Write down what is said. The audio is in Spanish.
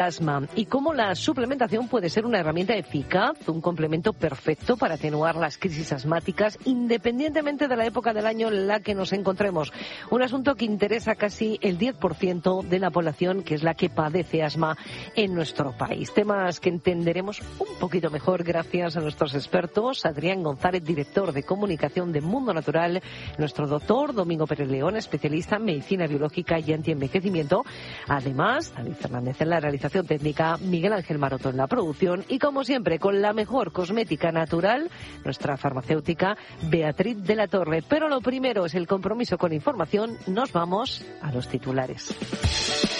asma y cómo la suplementación puede ser una herramienta eficaz, un complemento perfecto para atenuar las crisis asmáticas independientemente de la época del año en la que nos encontremos. Un asunto que interesa casi el 10% de la población, que es la que padece asma en nuestro país. Temas que entenderemos un poquito mejor gracias a nuestros expertos. Adrián González, director de comunicación de Mundo Natural, nuestro doctor Domingo Pérez León, especialista en medicina biológica y antienvejecimiento. Además, David Fernández en la realización técnica, Miguel Ángel Maroto en la producción y, como siempre, con la mejor cosmética natural, nuestra farmacéutica Beatriz de la Torre. Pero lo primero es el compromiso con información. Nos vamos a los titulares.